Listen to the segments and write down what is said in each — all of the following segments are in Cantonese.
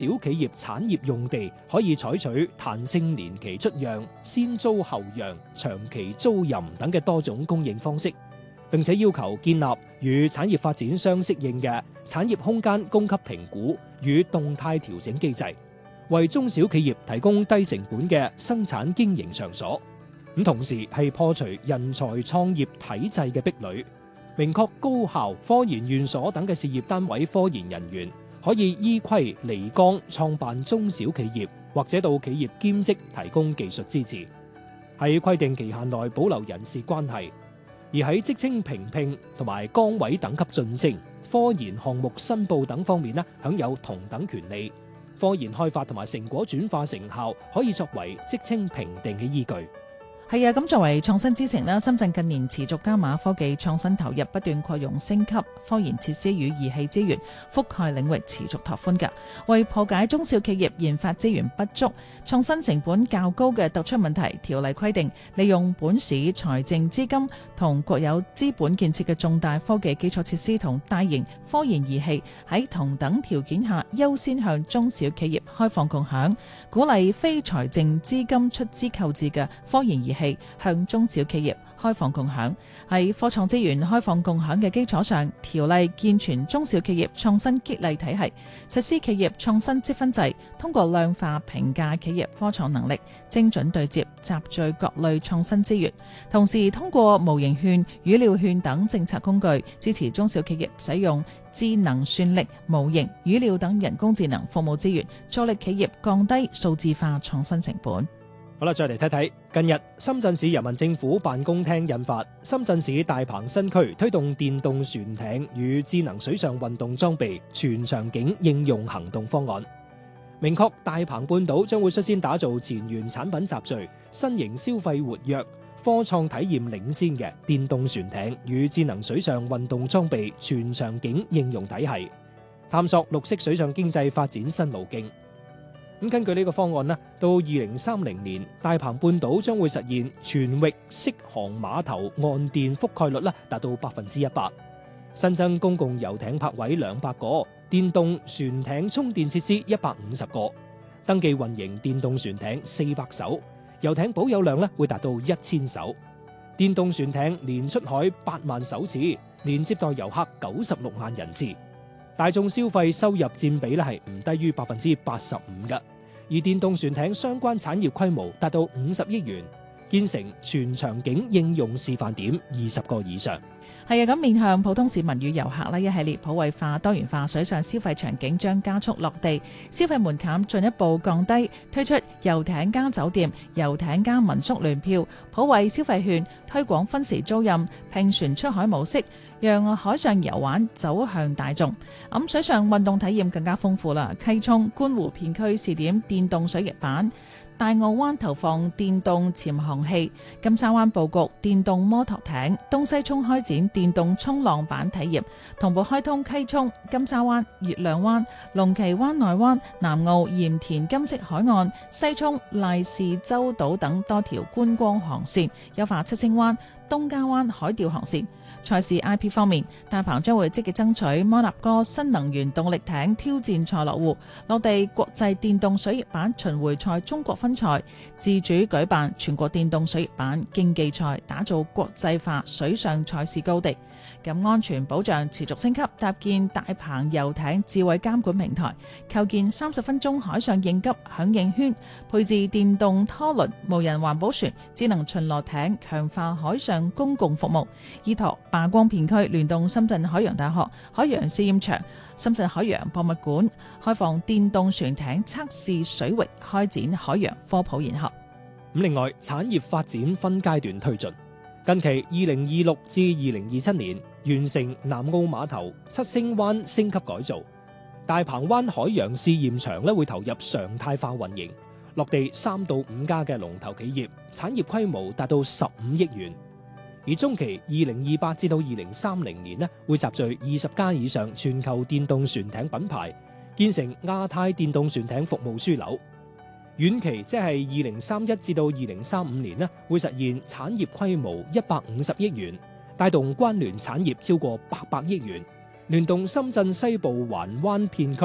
小企業產業用地可以採取彈性年期出讓、先租後讓、長期租賃等嘅多種供應方式，並且要求建立與產業發展相適應嘅產業空間供給評估與動態調整機制，為中小企業提供低成本嘅生產經營場所。咁同時係破除人才創業體制嘅壁壘，明確高校、科研院所等嘅事業單位科研人員可以依規離崗創辦中小企業，或者到企業兼職提供技術支持，喺規定期限內保留人事關係，而喺職稱評聘同埋崗位等級晉升、科研項目申報等方面享有同等權利。科研開發同埋成果轉化成效可以作為職稱評定嘅依據。 係啊，咁作為創新之城啦，深圳近年持續加碼科技創新投入，不斷擴容升級科研設施與儀器資源，覆蓋領域持續拓寬㗎。為破解中小企業研發資源不足、創新成本較高嘅突出問題，條例規定利用本市財政資金同國有資本建設嘅重大科技基礎設施同大型科研儀器，喺同等條件下優先向中小企業開放共享，鼓勵非財政資金出資購置嘅科研儀器向中小企業開放共享。喺科創資源開放共享嘅基礎上，條例健全中小企業創新激勵體系，實施企業創新積分制，通過量化評價企業科創能力，精準對接集聚各類創新資源，同時通過模型券、語料券等政策工具，支持中小企業使用智能算力、模型、語料等人工智能服務資源，助力企業降低數字化創新成本。 好啦，再嚟睇睇近日深圳市人民政府辦公廳印發《深圳市大鵬新區推動電動船艇與智能水上運動裝備全場景應用行動方案》，明確大鵬半島將會率先打造前沿產品集聚、新型消費活躍、科創體驗領先嘅電動船艇與智能水上運動裝備全場景應用體系，探索綠色水上經濟發展新路徑。咁根據呢個方案呢，到2030年，大鵬半島將會實現全域適航碼頭岸電覆蓋率達到100%，新增公共遊艇泊位200個，電動船艇充電設施150個，登記運營電動船艇400艘，遊艇保有量會達到1000艘，電動船艇年出海8萬艘次，年接待遊客96萬人次。大眾消費收入佔比係唔低於85%嘅，而電動船艇相關產業規模達到50億元，建成全場景應用示範點20個以上。 係啊，咁面向普通市民與遊客一系列普惠化、多元化水上消費場景將加速落地，消費門檻進一步降低，推出遊艇加酒店、遊艇加民宿聯票、普惠消費券，推廣分時租賃、拼船出海模式，讓海上遊玩走向大眾。咁水上運動體驗更加豐富啦，溪涌、觀湖片區試點電動水翼板，大澳灣投放電動潛航器，金沙灣佈局電動摩托艇，東西涌開展電動衝浪板體驗，同步開通溪涌、金沙灣、月亮灣、龍旗灣內灣、南澳鹽田金色海岸、西涌賴士洲島等多條觀光航線，優化七星灣、東加灣海釣航線。賽事 IP 方面，大鵬將會積極爭取摩納哥新能源動力艇挑戰賽落戶，落地國際電動水翼板巡迴賽中國分賽，自主舉辦全國電動水翼板競技賽，打造國際化水上賽事高地。咁安全保障持續升級，搭建大鵬遊艇智慧監管平台，構建30分鐘海上應急響應圈，配置電動拖輪、無人環保船、智能巡邏艇，強化海上公共服務。依託霸光片區聯動深圳海洋大學海洋試驗場、深圳海洋博物館，開放電動船艇測試水域，開展海洋科普研學。 另外，產業發展分階段推進。近期2026至2027年完成南澳碼頭七星灣升級改造，大鵬灣海洋試驗場會投入常態化運營，落地3到5家嘅龍頭企業，產業規模達到15億元。而中期2028至到2030年會集聚20家以上全球電動船艇品牌，建成亞太電動船艇服務樞紐。遠期即係2031至到2035年會實現產業規模150億元，帶動關聯產業超過800億元，聯動深圳西部環灣片區，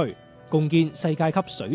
共建世界級水